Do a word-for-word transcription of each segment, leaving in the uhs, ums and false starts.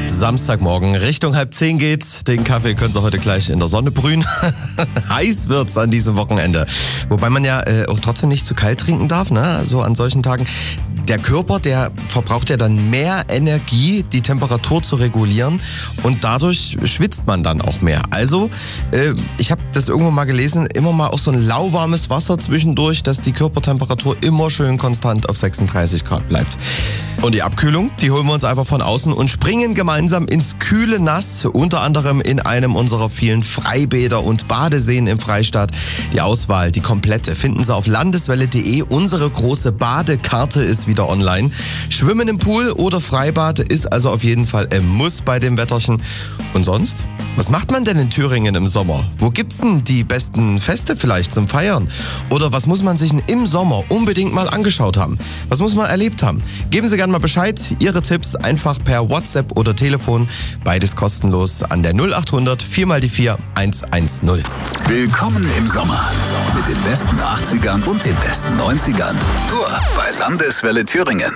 Samstagmorgen, Richtung halb zehn geht's. Den Kaffee können Sie heute gleich in der Sonne brühen. Heiß wird's an diesem Wochenende. Wobei man ja äh, auch trotzdem nicht zu kalt trinken darf, ne? Also an solchen Tagen. Der Körper, der verbraucht ja dann mehr Energie, die Temperatur zu regulieren, und dadurch schwitzt man dann auch mehr. Also, äh, ich habe das irgendwo mal gelesen, immer mal auch so ein lauwarmes Wasser zwischendurch, dass die Körpertemperatur immer schön konstant auf sechsunddreißig Grad bleibt. Und die Abkühlung, die holen wir uns einfach von außen und springen gemeinsam ins kühle Nass, unter anderem in einem unserer vielen Freibäder und Badeseen im Freistaat. Die Auswahl, die komplette, finden Sie auf landeswelle punkt de. Unsere große Badekarte ist wieder online. Schwimmen im Pool oder Freibad ist also auf jeden Fall ein Muss bei dem Wetterchen. Und sonst? Was macht man denn in Thüringen im Sommer? Wo gibt's denn die besten Feste vielleicht zum Feiern? Oder was muss man sich denn im Sommer unbedingt mal angeschaut haben? Was muss man erlebt haben? Geben Sie gerne mal Bescheid. Ihre Tipps einfach per WhatsApp oder Telefon. Beides kostenlos an der null acht hundert vier mal die vier eins eins null. Willkommen im Sommer mit den besten achtzigern und den besten neunzigern. Nur bei Landeswelle Thüringen.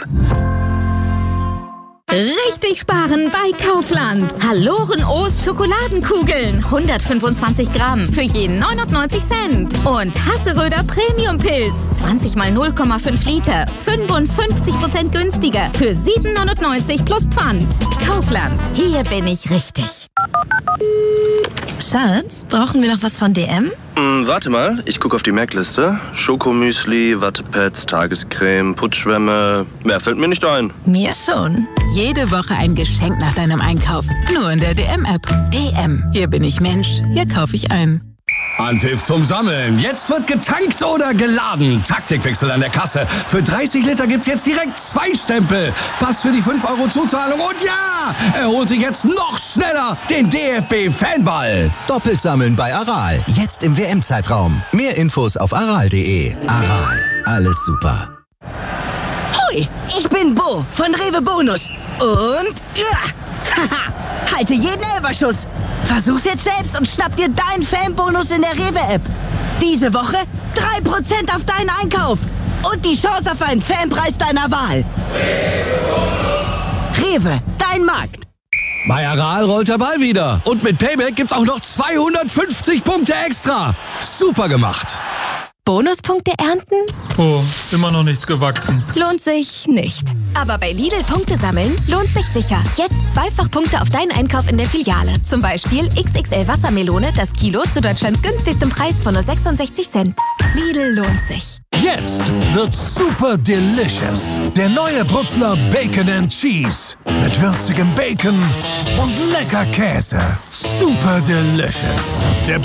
Richtig sparen bei Kaufland. Haloren O's Schokoladenkugeln. hundertfünfundzwanzig Gramm für jeden neunundneunzig Cent. Und Hasseröder Premium Pilz. zwanzig mal null Komma fünf Liter. fünfundfünfzig Prozent günstiger für sieben neunundneunzig plus Pfand. Kaufland. Hier bin ich richtig. Schatz, brauchen wir noch was von D M? Hm, warte mal, ich gucke auf die Merkliste. Schokomüsli, Wattepads, Tagescreme, Putschwämme. Mehr fällt mir nicht ein. Mir schon. Jede Woche ein Geschenk nach deinem Einkauf. Nur in der D M-App. D M. Hier bin ich Mensch. Hier kaufe ich ein. Anpfiff zum Sammeln. Jetzt wird getankt oder geladen. Taktikwechsel an der Kasse. Für dreißig Liter gibt's jetzt direkt zwei Stempel. Pass für die fünf Euro Zuzahlung. Und ja, er holt sich jetzt noch schneller den D F B-Fanball. Doppelt sammeln bei Aral. Jetzt im W M-Zeitraum. Mehr Infos auf aral punkt de. Aral. Alles super. Hui, ich bin Bo von Rewe Bonus. Und ja, haha, halte jeden Elberschuss. Versuch's jetzt selbst und schnapp dir deinen Fanbonus in der Rewe-App. Diese Woche drei Prozent auf deinen Einkauf. Und die Chance auf einen Fanpreis deiner Wahl. Rewe, dein Markt. Bei Aral rollt der Ball wieder. Und mit Payback gibt's auch noch zweihundertfünfzig Punkte extra. Super gemacht. Bonuspunkte ernten? Oh, immer noch nichts gewachsen. Lohnt sich nicht. Aber bei Lidl Punkte sammeln lohnt sich sicher. Jetzt zweifach Punkte auf deinen Einkauf in der Filiale. Zum Beispiel X X L Wassermelone, das Kilo zu Deutschlands günstigstem Preis von nur sechsundsechzig Cent. Lidl lohnt sich. Jetzt wird super delicious. Der neue Brutzler Bacon and Cheese. Mit würzigem Bacon und lecker Käse. Super delicious. Der